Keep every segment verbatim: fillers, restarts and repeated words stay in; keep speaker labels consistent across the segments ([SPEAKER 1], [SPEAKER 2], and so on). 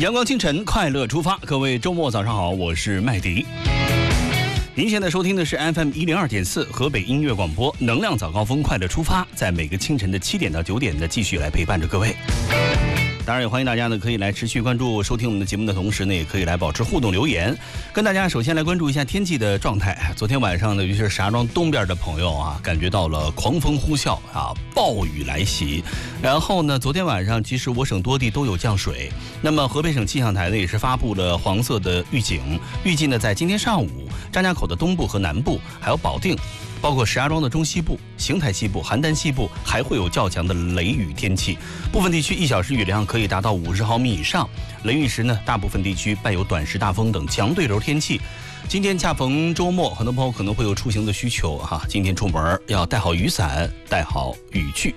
[SPEAKER 1] 阳光清晨，快乐出发。各位周末早上好，我是麦迪。您现在收听的是 F M 一零二点四河北音乐广播，能量早高峰，快乐出发，在每个清晨的七点到九点呢，继续来陪伴着各位。当然也欢迎大家呢，可以来持续关注收听我们的节目的同时呢，也可以来保持互动留言。跟大家首先来关注一下天气的状态。昨天晚上呢，尤其是石家庄东边的朋友啊，感觉到了狂风呼啸啊，暴雨来袭。然后呢，昨天晚上其实我省多地都有降水。那么河北省气象台呢，也是发布了黄色的预警，预计呢在今天上午，张家口的东部和南部，还有保定，包括石家庄的中西部、邢台西部、邯郸西部还会有较强的雷雨天气，部分地区一小时雨量可以达到五十毫米以上。雷雨时呢，大部分地区伴有短时大风等强对流天气。今天恰逢周末，很多朋友可能会有出行的需求哈，今天出门要带好雨伞，带好雨具。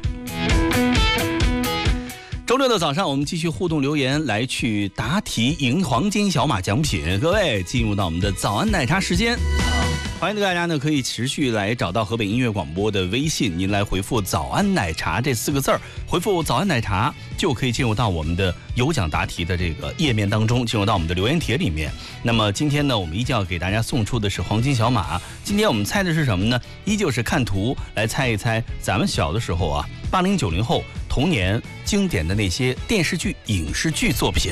[SPEAKER 1] 周六的早上，我们继续互动留言，来去答题赢黄金小马奖品。各位进入到我们的早安奶茶时间。欢迎大家呢，可以持续来找到河北音乐广播的微信，您来回复早安奶茶这四个字儿，回复早安奶茶就可以进入到我们的有奖答题的这个页面当中，进入到我们的留言帖里面。那么今天呢，我们依旧要给大家送出的是黄金小马。今天我们猜的是什么呢？依旧是看图来猜一猜咱们小的时候啊，八零九零后童年经典的那些电视剧、影视剧作品。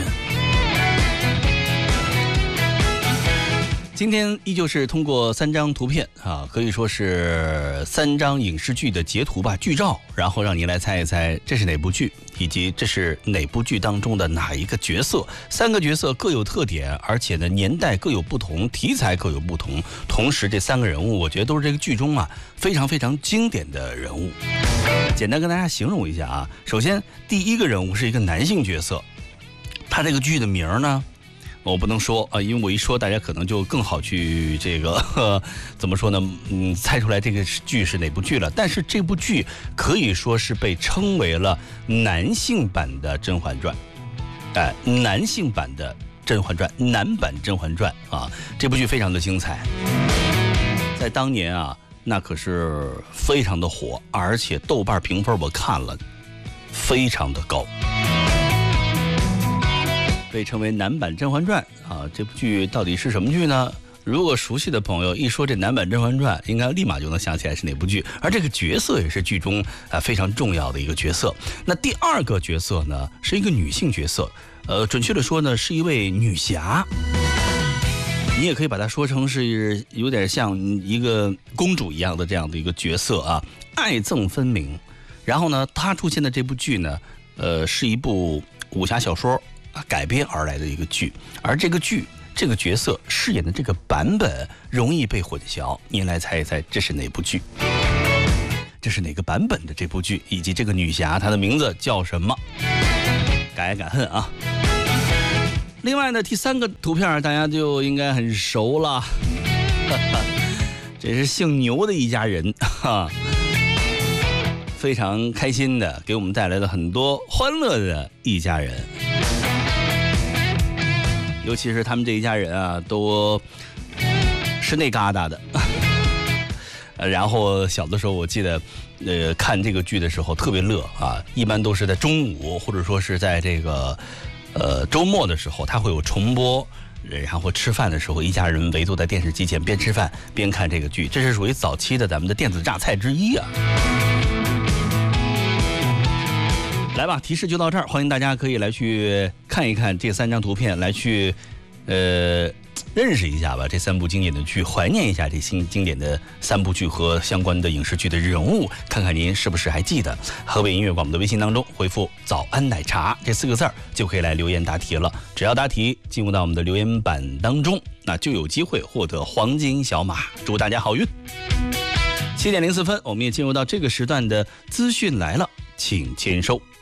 [SPEAKER 1] 今天依旧是通过三张图片啊，可以说是三张影视剧的截图吧，剧照，然后让您来猜一猜这是哪部剧，以及这是哪部剧当中的哪一个角色。三个角色各有特点，而且呢年代各有不同，题材各有不同。同时这三个人物，我觉得都是这个剧中啊非常非常经典的人物。简单跟大家形容一下啊，首先第一个人物是一个男性角色，他这个剧的名呢，我不能说啊，因为我一说大家可能就更好去这个呵怎么说呢？嗯，猜出来这个剧是哪部剧了。但是这部剧可以说是被称为了男性版的《甄嬛传》，哎，男性版的《甄嬛传》，男版《甄嬛传》啊，这部剧非常的精彩，在当年啊，那可是非常的火，而且豆瓣评分我看了，非常的高。被称为男版《甄嬛传》啊，这部剧到底是什么剧呢？如果熟悉的朋友一说这男版《甄嬛传》，应该立马就能想起来是哪部剧，而这个角色也是剧中啊非常重要的一个角色。那第二个角色呢，是一个女性角色，呃，准确的说呢，是一位女侠。你也可以把它说成是有点像一个公主一样的这样的一个角色啊，爱憎分明。然后呢，她出现的这部剧呢，呃，是一部武侠小说改编而来的一个剧，而这个剧这个角色饰演的这个版本容易被混淆，您来猜一猜这是哪部剧？这是哪个版本的这部剧，以及这个女侠她的名字叫什么？敢爱敢恨啊！另外呢，第三个图片大家就应该很熟了，这是姓牛的一家人哈。非常开心的给我们带来了很多欢乐的一家人，尤其是他们这一家人啊，都是那疙瘩的。然后小的时候我记得呃看这个剧的时候特别乐啊，一般都是在中午或者说是在这个呃周末的时候，它会有重播，然后吃饭的时候一家人围坐在电视机前边吃饭边看这个剧，这是属于早期的咱们的电子榨菜之一啊。来吧，提示就到这儿，欢迎大家可以来去看一看这三张图片，来去呃认识一下吧这三部经典的剧，怀念一下这新经典的三部剧和相关的影视剧的人物，看看您是不是还记得。河北音乐广播的微信当中回复早安奶茶这四个字儿就可以来留言答题了，只要答题进入到我们的留言板当中，那就有机会获得黄金小马，祝大家好运。七点零四分，我们也进入到这个时段的资讯来了，请签收。